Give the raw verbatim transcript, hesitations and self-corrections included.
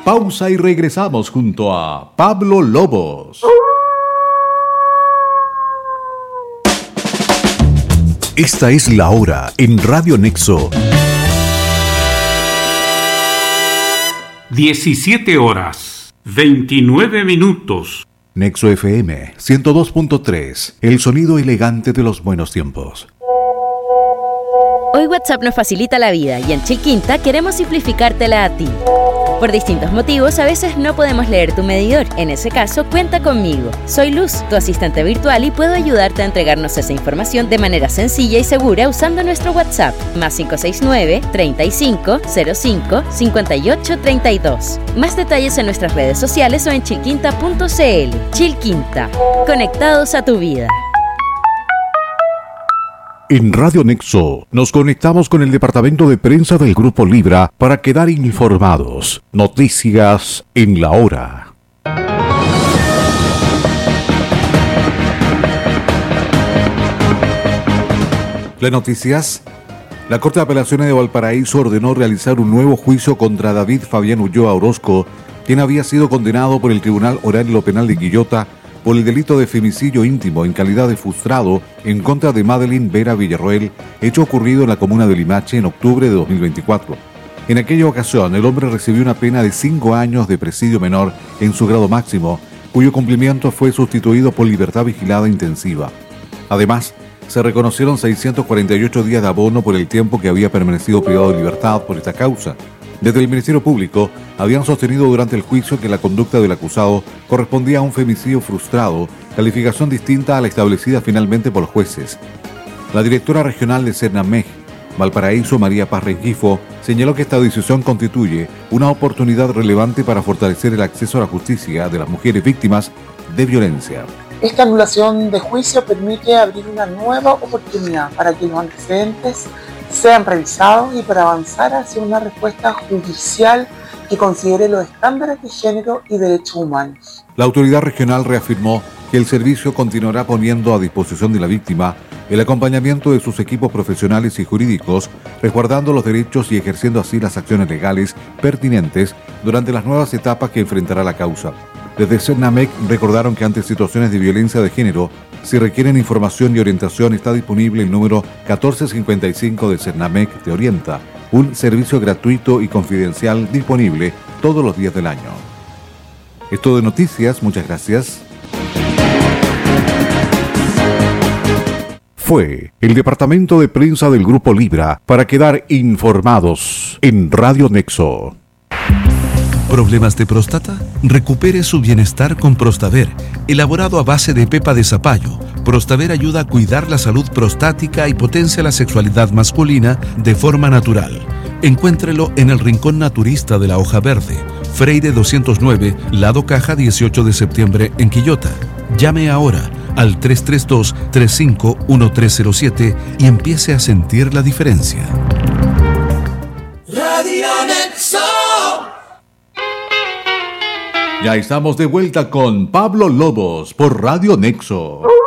Pausa y regresamos junto a Pablo Lobos. Esta es la hora en Radio Nexo. diecisiete horas, veintinueve minutos. Nexo F M ciento dos punto tres, el sonido elegante de los buenos tiempos. Hoy WhatsApp nos facilita la vida y en Chilquinta queremos simplificártela a ti. Por distintos motivos, a veces no podemos leer tu medidor. En ese caso, cuenta conmigo. Soy Luz, tu asistente virtual, y puedo ayudarte a entregarnos esa información de manera sencilla y segura usando nuestro WhatsApp, más cinco seis nueve, treinta y cinco, cero cinco, cincuenta y ocho, treinta y dos. Más detalles en nuestras redes sociales o en chilquinta punto c l. Chilquinta, conectados a tu vida. En Radio Nexo nos conectamos con el departamento de prensa del Grupo Libra para quedar informados. Noticias en la hora. Las noticias. La Corte de Apelaciones de Valparaíso ordenó realizar un nuevo juicio contra David Fabián Ulloa Orozco, quien había sido condenado por el Tribunal Oral y Penal de Quillota por el delito de femicidio íntimo en calidad de frustrado en contra de Madeline Vera Villarroel, hecho ocurrido en la comuna de Limache en octubre de dos mil veinticuatro. En aquella ocasión, el hombre recibió una pena de cinco años de presidio menor en su grado máximo, cuyo cumplimiento fue sustituido por libertad vigilada intensiva. Además, se reconocieron seiscientos cuarenta y ocho días de abono por el tiempo que había permanecido privado de libertad por esta causa. Desde el Ministerio Público habían sostenido durante el juicio que la conducta del acusado correspondía a un femicidio frustrado, calificación distinta a la establecida finalmente por los jueces. La directora regional de Cernamej, Valparaíso, María Paz Rengifo, señaló que esta decisión constituye una oportunidad relevante para fortalecer el acceso a la justicia de las mujeres víctimas de violencia. Esta anulación de juicio permite abrir una nueva oportunidad para que los antecedentes sean revisados y para avanzar hacia una respuesta judicial que considere los estándares de género y derechos humanos. La autoridad regional reafirmó que el servicio continuará poniendo a disposición de la víctima el acompañamiento de sus equipos profesionales y jurídicos, resguardando los derechos y ejerciendo así las acciones legales pertinentes durante las nuevas etapas que enfrentará la causa. Desde Cernamec recordaron que ante situaciones de violencia de género, si requieren información y orientación, está disponible el número catorce cincuenta y cinco de Cernamec Te Orienta, un servicio gratuito y confidencial disponible todos los días del año. Es todo de noticias, muchas gracias. Fue el departamento de prensa del Grupo Libra para quedar informados en Radio Nexo. ¿Problemas de próstata? Recupere su bienestar con Prostaver, elaborado a base de pepa de zapallo. Prostaver ayuda a cuidar la salud prostática y potencia la sexualidad masculina de forma natural. Encuéntrelo en el Rincón Naturista de la Hoja Verde, Freire doscientos nueve, Lado Caja dieciocho de septiembre en Quillota. Llame ahora al tres tres dos, tres cinco uno tres cero siete y empiece a sentir la diferencia. Radio Nexo. Ya estamos de vuelta con Pablo Lobos por Radio Nexo.